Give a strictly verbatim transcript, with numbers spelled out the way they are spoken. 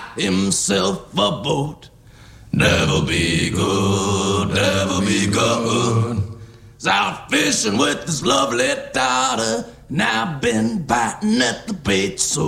himself a boat. Never be good, never be good. Was out fishing with his lovely daughter. Now been biting at the bait so